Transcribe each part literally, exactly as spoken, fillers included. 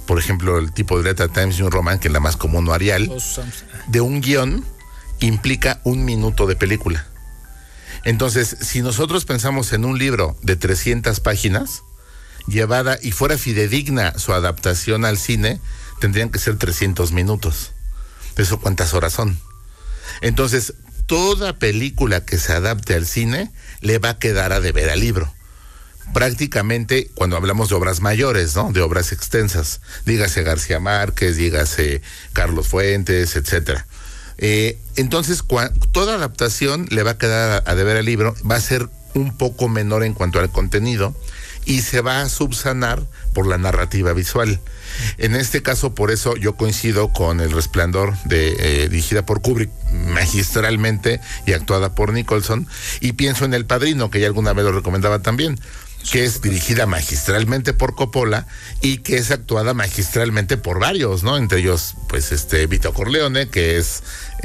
por ejemplo, el tipo de letra Times New Roman, que es la más común, o Arial, de un guión implica un minuto de película. Entonces, si nosotros pensamos en un libro de trescientas páginas, llevada y fuera fidedigna su adaptación al cine, tendrían que ser trescientos minutos. ¿Eso cuántas horas son? Entonces, toda película que se adapte al cine le va a quedar a deber al libro. Prácticamente, cuando hablamos de obras mayores, ¿no? De obras extensas, dígase García Márquez, dígase Carlos Fuentes, etcétera. Eh, entonces, cua- toda adaptación le va a quedar a, a deber al libro, va a ser un poco menor en cuanto al contenido y se va a subsanar por la narrativa visual. En este caso, por eso yo coincido con El Resplandor, de, eh, dirigida por Kubrick magistralmente y actuada por Nicholson, y pienso en El Padrino, que ya alguna vez lo recomendaba también, que es dirigida magistralmente por Coppola y que es actuada magistralmente por varios, ¿no? Entre ellos, pues, este Vito Corleone, que es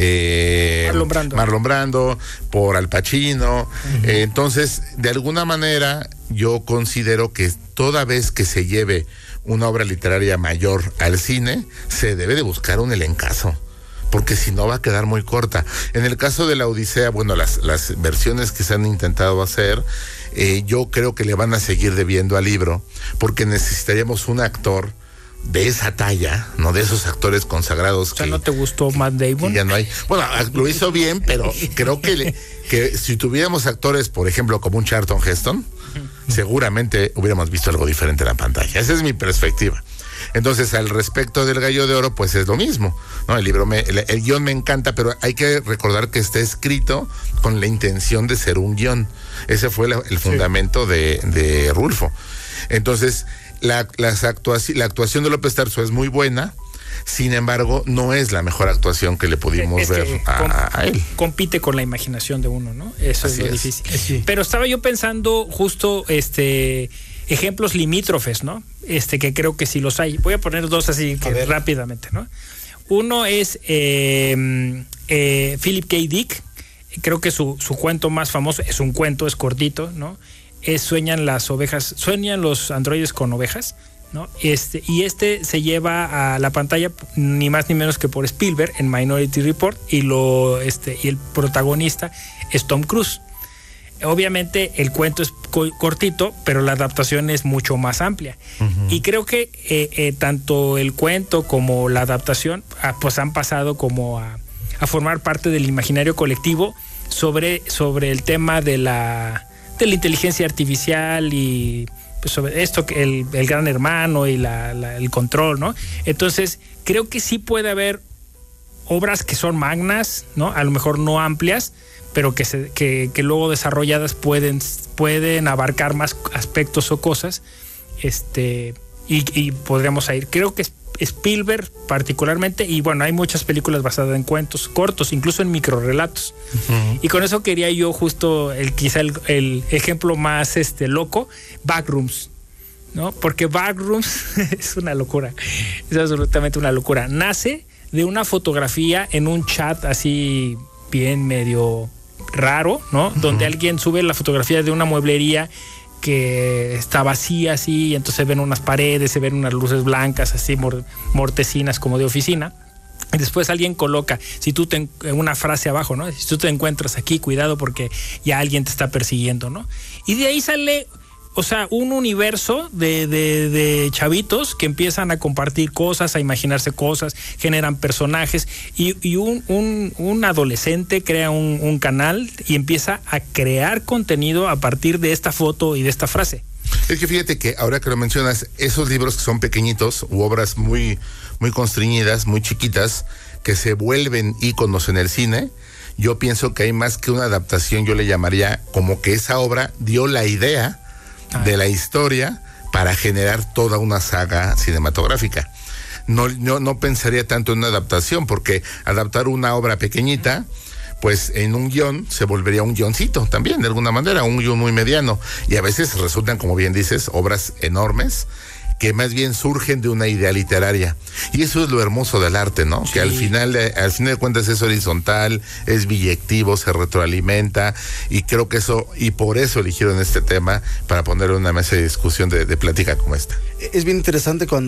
eh, Marlon Brando. Marlon Brando, por Al Pacino. Uh-huh. Eh, entonces, de alguna manera, yo considero que toda vez que se lleve una obra literaria mayor al cine, se debe de buscar un elencazo, porque si no va a quedar muy corta. En el caso de La Odisea, bueno, las, las versiones que se han intentado hacer, eh, yo creo que le van a seguir debiendo al libro, porque necesitaríamos un actor de esa talla, no de esos actores consagrados. O sea, que, ¿no te gustó Matt Damon? Ya no hay. Bueno, lo hizo bien, pero creo que, le, que si tuviéramos actores, por ejemplo, como un Charlton Heston, seguramente hubiéramos visto algo diferente en la pantalla. Esa es mi perspectiva. Entonces, al respecto del Gallo de Oro, pues es lo mismo, ¿no? El libro, me, el, el guión me encanta, pero hay que recordar que está escrito con la intención de ser un guión. Ese fue la, el fundamento sí. de, de Rulfo. Entonces, la, las actuaci- la actuación de López Tarso es muy buena, sin embargo, no es la mejor actuación que le pudimos es ver a, com- a él. Compite con la imaginación de uno, ¿no? Eso Así es lo es. difícil. Sí. Pero estaba yo pensando justo, este... ejemplos limítrofes, ¿no? Este, que creo que sí los hay. Voy a poner dos así que rápidamente, ¿no? Uno es eh, eh, Philip K. Dick. Creo que su, su cuento más famoso es un cuento, es cortito, ¿no? Es Sueñan las ovejas, sueñan los androides con ovejas, ¿no? Este, y este se lleva a la pantalla ni más ni menos que por Spielberg en Minority Report, y lo este y el protagonista es Tom Cruise. Obviamente el cuento es co- cortito, pero la adaptación es mucho más amplia. Uh-huh. Y creo que eh, eh, tanto el cuento como la adaptación ah, pues han pasado como a, a formar parte del imaginario colectivo sobre, sobre el tema de la, de la inteligencia artificial y pues sobre esto, el, el gran hermano y la, la, el control, ¿no? Entonces creo que sí puede haber obras que son magnas, ¿no? A lo mejor no amplias, pero que, se, que, que luego desarrolladas pueden, pueden abarcar más aspectos o cosas, este, y, y podríamos ir. Creo que Spielberg particularmente, y bueno, hay muchas películas basadas en cuentos cortos, incluso en microrelatos. Uh-huh. Y con eso quería yo justo, el quizá el, el ejemplo más este, loco, Backrooms, ¿no? Porque Backrooms es una locura, es absolutamente una locura. Nace de una fotografía en un chat así bien medio raro, ¿no? Uh-huh. Donde alguien sube la fotografía de una mueblería que está vacía así, y entonces se ven unas paredes, se ven unas luces blancas así mor- mortecinas como de oficina. Y después alguien coloca, si tú te, una frase abajo, ¿no? Si tú te encuentras aquí, cuidado porque ya alguien te está persiguiendo, ¿no? Y de ahí sale, o sea, un universo de, de, de chavitos que empiezan a compartir cosas, a imaginarse cosas, generan personajes, y, y un, un, un adolescente crea un, un canal y empieza a crear contenido a partir de esta foto y de esta frase. Es que fíjate que ahora que lo mencionas, esos libros que son pequeñitos u obras muy, muy constreñidas, muy chiquitas, que se vuelven íconos en el cine, yo pienso que hay más que una adaptación, yo le llamaría como que esa obra dio la idea de la historia para generar toda una saga cinematográfica. No, no, no pensaría tanto en una adaptación, porque adaptar una obra pequeñita, pues en un guión se volvería un guioncito también, de alguna manera, un guión muy mediano. Y a veces resultan, como bien dices, obras enormes que más bien surgen de una idea literaria. Y eso es lo hermoso del arte, ¿no? Sí. Que al final, al final de cuentas es horizontal, es biyectivo, se retroalimenta, y creo que eso, y por eso eligieron este tema para ponerlo en una mesa de discusión de, de plática como esta. Es bien interesante cuando